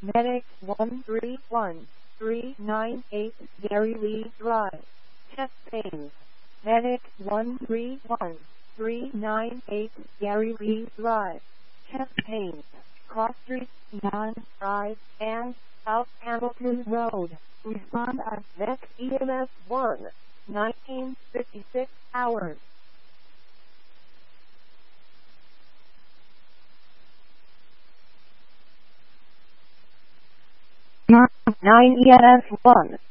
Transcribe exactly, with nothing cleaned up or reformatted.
Medic one three one three nine eight Gary Lee Drive. Chest pains. Medic one three one three nine eight Gary Lee Drive. Chest pains. Cross Street, Yon Drive, and South Hamilton Road. Respond at Next E M S one, nineteen fifty-six hours. nine E M S one.